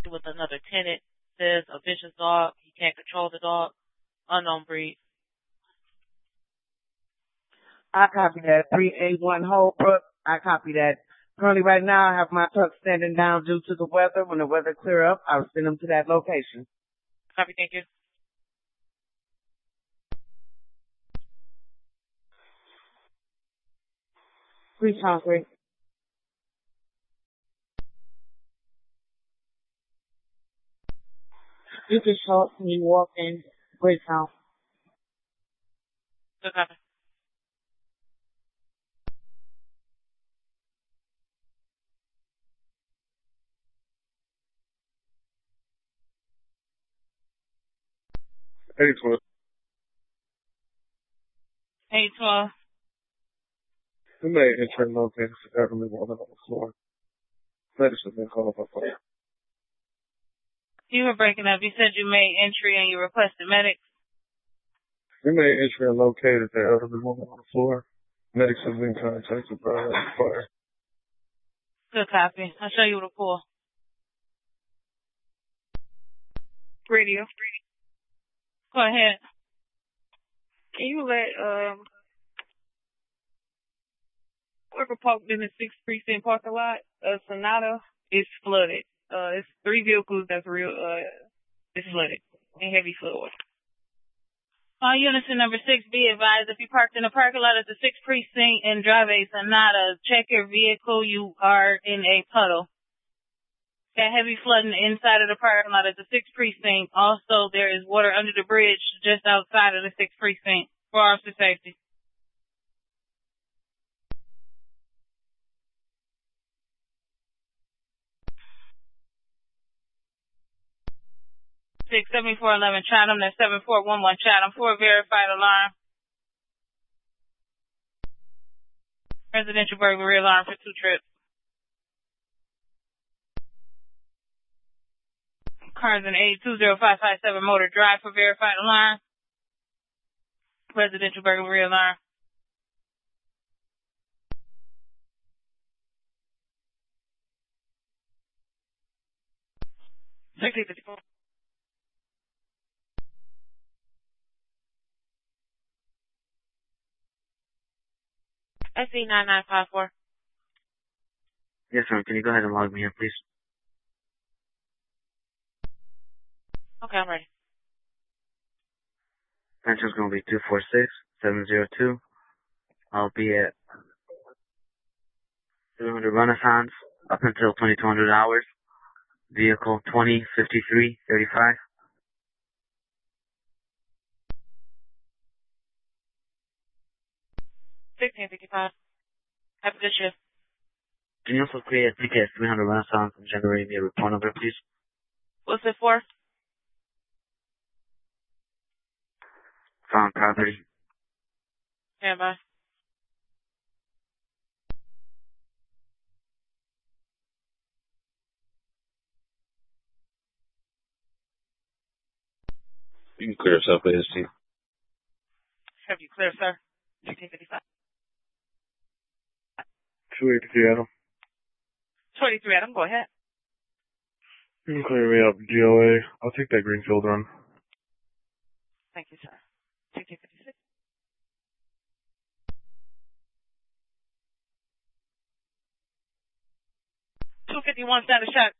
with another tenant. Says a vicious dog. He can't control the dog. Unknown breed. I copy that. 381 Holbrook. I copy that. Currently right now I have my truck standing down due to the weather. When the weather clear up, I'll send them to that location. Copy, thank you. Please concrete. You can show up when you walk in. Great sound. Good copy. Hey, 12. Hey, 12. We made entry located for elderly woman on the floor. Medicine been called up for. You were breaking up. You said you made entry and you requested medics. We made entry and located the elderly woman on the floor. Medics have been contacted by the fire. Good copy. I'll show you the pool. Radio. Go ahead. Can you let whoever parked in the 6th Precinct parking lot, Sonata, is flooded. It's 3 vehicles that's it's flooded and heavy flood. All units in number 6, be advised, if you parked in the parking lot at the 6th Precinct and drive a Sonata, check your vehicle. You are in a puddle. That heavy flooding inside of the parking lot at the 6th Precinct. Also, there is water under the bridge just outside of the 6th Precinct for officer safety. Six 7411 Chatham, that's 7411 Chatham, for a verified alarm. Residential burglary alarm for 2 trips. Cars in 820557 Motor Drive for verified alarm. Residential burglary alarm. $60.54. SC 9954. Yes, ma'am. Can you go ahead and log me in, please? Okay, I'm ready. Pension's going to be 246702. I'll be at 300 Renaissance up until 2200 hours. Vehicle 205335. $16.55. Have a good shift. Can you also create a ticket at 300 Renaissance and generate me a report number, please? What's it for? Found property. Stand by. You can clear yourself, AST. Have you clear, sir? 1655. 283 Adam. 23 Adam, go ahead. You can clear me up, GOA. I'll take that Greenfield run. Thank you, sir. 1656. $251 status check.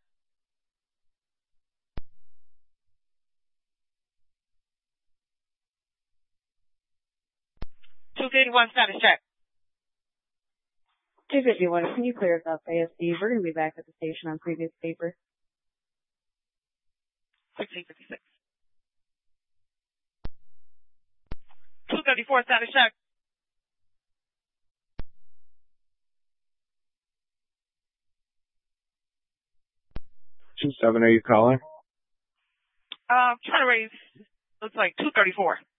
$251 status check. 251. Can you clear us up, ASD? We're going to be back at the station on previous paper. 1656. 234 status check. 278 calling. Trying to raise, looks like 234.